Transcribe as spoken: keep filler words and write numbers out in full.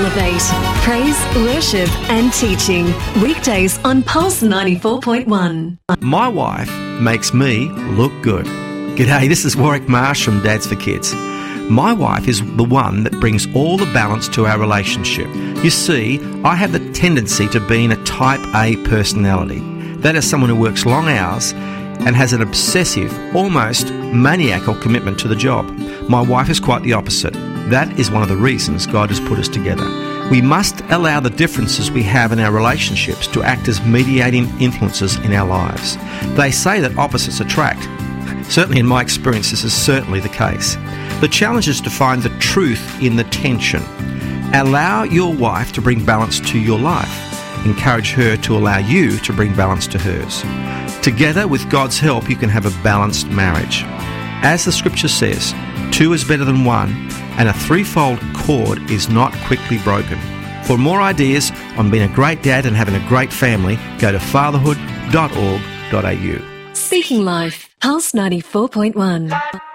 Elevate. Praise, worship and teaching. Weekdays on Pulse ninety-four point one. My wife makes me look good. G'day, this is Warwick Marsh from Dads for Kids. My wife is the one that brings all the balance to our relationship. You see, I have the tendency to being a type A personality. That is someone who works long hours and has an obsessive, almost maniacal commitment to the job. My wife is quite the opposite. That is one of the reasons God has put us together. We must allow the differences we have in our relationships to act as mediating influences in our lives. They say that opposites attract. Certainly in my experience, this is certainly the case. The challenge is to find the truth in the tension. Allow your wife to bring balance to your life. Encourage her to allow you to bring balance to hers. Together, with God's help, you can have a balanced marriage. As the scripture says, two is better than one, and a threefold cord is not quickly broken. For more ideas on being a great dad and having a great family, go to fatherhood dot org dot a u. Speaking Life, Pulse ninety-four point one.